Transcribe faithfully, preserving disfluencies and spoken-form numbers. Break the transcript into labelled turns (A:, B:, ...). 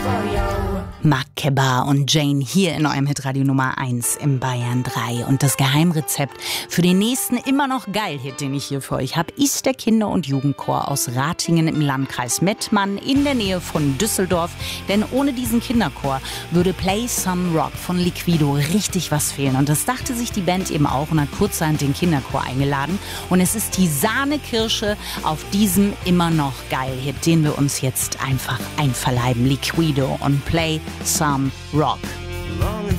A: Makeba und Jane hier in eurem Hitradio Nummer eins im Bayern drei. Und das Geheimrezept für den nächsten immer noch Geil-Hit, den ich hier für euch habe, ist der Kinder- und Jugendchor aus Ratingen im Landkreis Mettmann in der Nähe von Düsseldorf. Denn ohne diesen Kinderchor würde Play Some Rock von Liquido richtig was fehlen. Und das dachte sich die Band eben auch und hat kurzerhand den Kinderchor eingeladen. Und es ist die Sahnekirsche auf diesem immer noch Geil-Hit, den wir uns jetzt einfach einverleiben. Liquido und Play Some Rock.